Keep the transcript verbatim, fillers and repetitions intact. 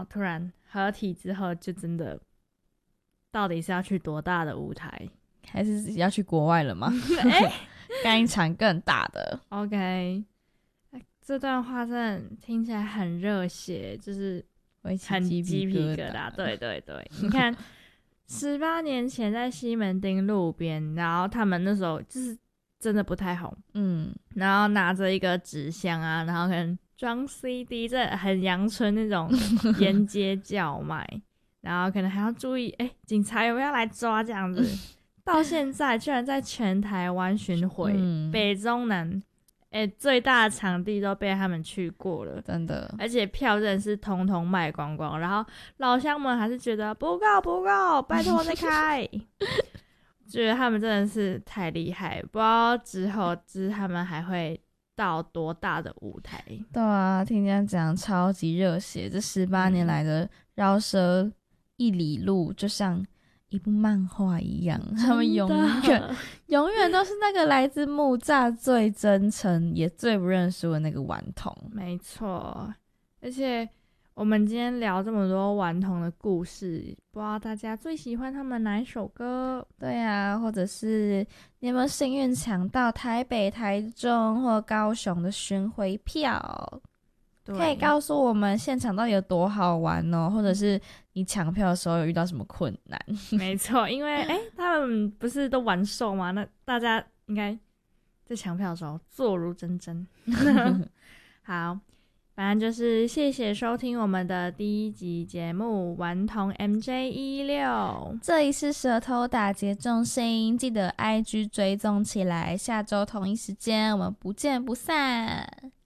突然合体之后就真的到底是要去多大的舞台， 还是要去国外了吗？ 欸、 干一场更大的。 OK， 这段话真的听起来很热血，就是很鸡皮疙瘩。对对对，你看十八年前在西门町路边，然后他们那时候就是真的不太红， 嗯， 然后拿着一个纸箱啊，然后可能装 C D， 这很阳春那种沿街叫卖，然后可能还要注意，哎、欸，警察有没有要来抓这样子。到现在居然在全台湾巡回、嗯，北中南，哎、欸，最大的场地都被他们去过了， 真的， 而且票真的是通通卖光光，然后老乡们还是觉得不够不够，拜托再开。觉得他们真的是太厉害，不知道之后就是他们还会到多大的舞台。 对啊，听人家讲超级热血，这十八年来的饶舌一里路就像一部漫画一样，他们永远永远都是那个来自木栅最真诚也最不认输的那个顽童。 没错，而且我们今天聊这么多顽童的故事，不知道大家最喜欢他们哪一首歌？ 对啊，或者是你有没有幸运抢到台北、台中或高雄的巡回票？可以告诉我们现场到底有多好玩哦，或者是你抢票的时候有遇到什么困难？ 没错，因为哎、欸，他们不是都完售吗？那大家应该在抢票的时候坐如针针。好，反正就是谢谢收听我们的第一集节目《顽童 M J 一六》， 这里是舌头打结重心，记得 I G 追踪起来，下周同一时间我们不见不散。